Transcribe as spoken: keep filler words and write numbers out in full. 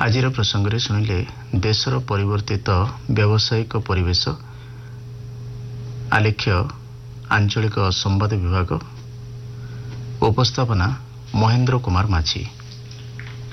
ଆଜିର ପ୍ରସଙ୍ଗରେ ଶୁଣିଲେ ଦେଶର ପରିବର୍ତ୍ତିତ ବ୍ୟବସାୟିକ ପରିବେଶ, ଆଲେଖ୍ୟ ଆଞ୍ଚଳିକ ସମ୍ବାଦ ବିଭାଗ, ଉପସ୍ଥାପନା ମହେନ୍ଦ୍ର କୁମାର ମାଝୀ।